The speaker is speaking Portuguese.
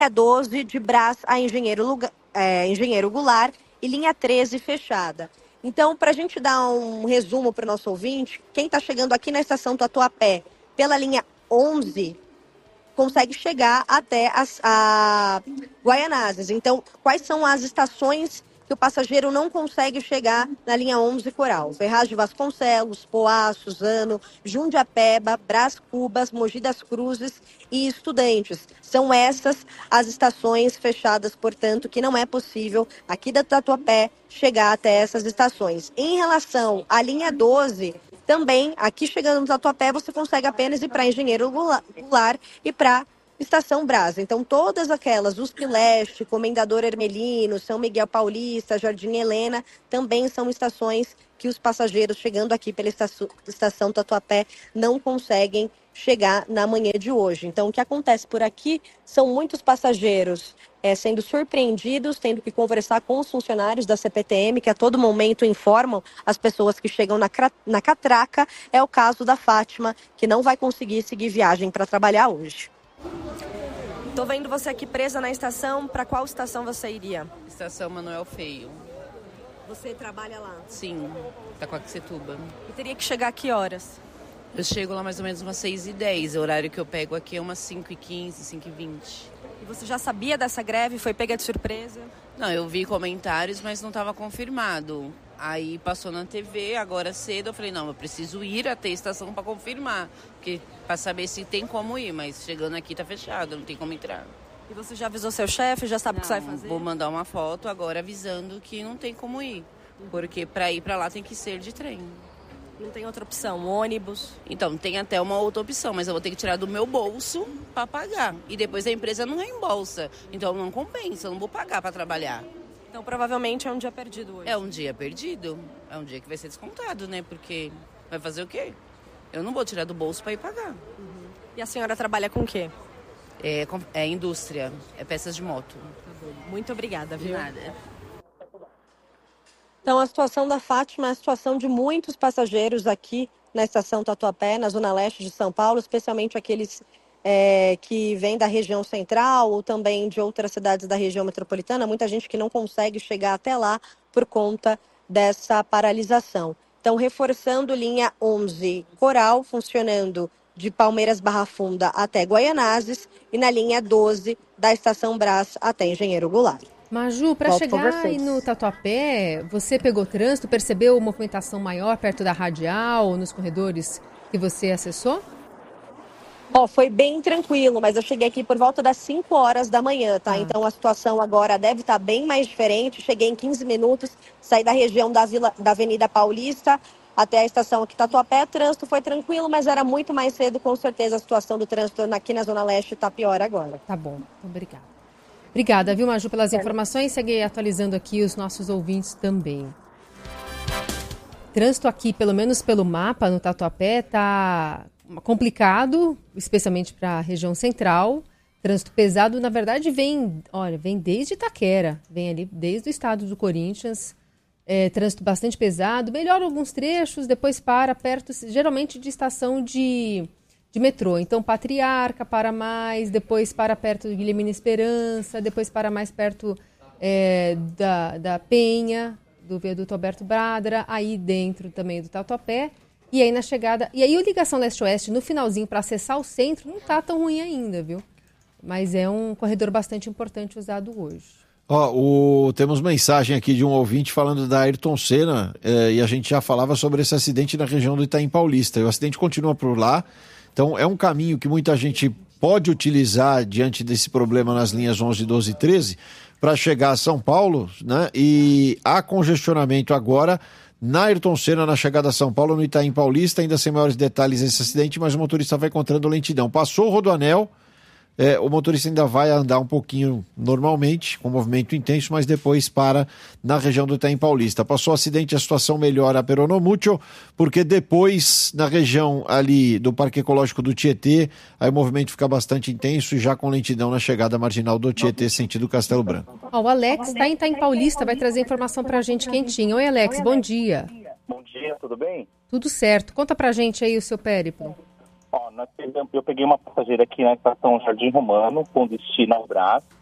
12 de Brás a Engenheiro Goulart e linha 13 fechada. Então, para a gente dar um resumo para o nosso ouvinte, quem está chegando aqui na estação Tatuapé pela linha 11 consegue chegar até a Guaianazes. Então, quais são as estações que o passageiro não consegue chegar na linha 11 Coral? Ferraz de Vasconcelos, Poá, Suzano, Jundiapeba, Brás Cubas, Mogi das Cruzes e Estudantes. São essas as estações fechadas, portanto, que não é possível aqui da Tatuapé chegar até essas estações. Em relação à linha 12, também, aqui chegando no Tatuapé, você consegue apenas ir para Engenheiro Goulart e para Estação Brás. Então, todas aquelas, USP Leste, Comendador Hermelino, São Miguel Paulista, Jardim Helena, também são estações que os passageiros chegando aqui pela estação Tatuapé não conseguem chegar na manhã de hoje. Então, o que acontece por aqui são muitos passageiros sendo surpreendidos, tendo que conversar com os funcionários da CPTM, que a todo momento informam as pessoas que chegam na catraca. É o caso da Fátima, que não vai conseguir seguir viagem para trabalhar hoje. Tô vendo você aqui presa na estação. Para qual estação você iria? Estação Manuel Feio. Você trabalha lá? Sim, Itaquaquecetuba. E teria que chegar a que horas? Eu chego lá mais ou menos umas 6h10. O horário que eu pego aqui é umas 5h15, 5h20. E você já sabia dessa greve? Foi pega de surpresa? Não, eu vi comentários, mas não estava confirmado. Aí passou na TV, agora cedo, eu falei, não, eu preciso ir até a estação para confirmar. Para saber se tem como ir, mas chegando aqui tá fechado, não tem como entrar. E você já avisou seu chefe, já sabe o que você vai fazer? Vou mandar uma foto agora avisando que não tem como ir. Porque para ir para lá tem que ser de trem. Não tem outra opção, ônibus? Então, tem até uma outra opção, mas eu vou ter que tirar do meu bolso para pagar. E depois a empresa não reembolsa. Então, não compensa, eu não vou pagar para trabalhar. Então, provavelmente é um dia perdido hoje. É um dia perdido. É um dia que vai ser descontado, né? Porque vai fazer o quê? Eu não vou tirar do bolso para ir pagar. Uhum. E a senhora trabalha com o quê? É indústria, é peças de moto. Tá bom. Muito obrigada, viu? De nada. Então, a situação da Fátima é a situação de muitos passageiros aqui na estação Tatuapé, na zona leste de São Paulo, especialmente aqueles que vêm da região central ou também de outras cidades da região metropolitana. Muita gente que não consegue chegar até lá por conta dessa paralisação. Então, reforçando linha 11 Coral, funcionando de Palmeiras Barra Funda até Guaianazes e na linha 12 da Estação Brás até Engenheiro Goulart. Maju, para chegar aí no Tatuapé, você pegou trânsito, percebeu movimentação maior perto da radial, nos corredores que você acessou? Foi bem tranquilo, mas eu cheguei aqui por volta das 5 horas da manhã, tá? Então a situação agora deve estar bem mais diferente. Cheguei em 15 minutos, saí da região da Avenida Paulista até a estação aqui Tatuapé. O trânsito foi tranquilo, mas era muito mais cedo, com certeza a situação do trânsito aqui na Zona Leste está pior agora. Tá bom, obrigada. Obrigada, viu, Maju, pelas informações. Segue atualizando aqui os nossos ouvintes também. Trânsito aqui, pelo menos pelo mapa, no Tatuapé, tá complicado, especialmente para a região central. Trânsito pesado, na verdade, vem desde Itaquera, vem ali desde o estado do Corinthians. Trânsito bastante pesado, melhora alguns trechos, depois para perto, geralmente de estação de metrô. Então, Patriarca para mais, depois para perto de Guilhermina Esperança, depois para mais perto da Penha, do viaduto Alberto Bradra, aí dentro também do Tatuapé. E aí na chegada... E aí a ligação leste-oeste, no finalzinho, para acessar o centro, não está tão ruim ainda, viu? Mas é um corredor bastante importante usado hoje. Temos mensagem aqui de um ouvinte falando da Ayrton Senna, e a gente já falava sobre esse acidente na região do Itaim Paulista. E o acidente continua por lá. Então é um caminho que muita gente pode utilizar diante desse problema nas linhas 11, 12 e 13 para chegar a São Paulo, né? E há congestionamento agora na Ayrton Senna, na chegada a São Paulo, no Itaim Paulista, ainda sem maiores detalhes desse acidente, mas o motorista vai encontrando lentidão. Passou o Rodoanel, o motorista ainda vai andar um pouquinho normalmente, com movimento intenso, mas depois para na região do Itaim Paulista. Passou o acidente, a situação melhora pero no mucho, porque depois, na região ali do Parque Ecológico do Tietê, aí o movimento fica bastante intenso e já com lentidão na chegada marginal do Tietê, sentido Castelo Branco. O Alex está em Itaim Paulista, vai trazer informação pra gente quentinha. Oi, Alex, bom dia. Bom dia, tudo bem? Tudo certo. Conta pra gente aí o seu périplo. Eu peguei uma passageira aqui na estação Jardim Romano, com destino ao Brás.